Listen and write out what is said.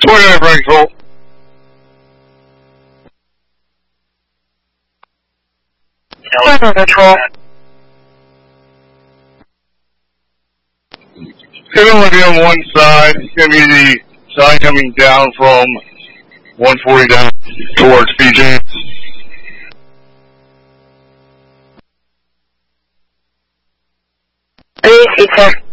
29 Frank Holt. Control. It's going to only be on one side. It's going to be the side coming down from 140 down towards PJ. Hey,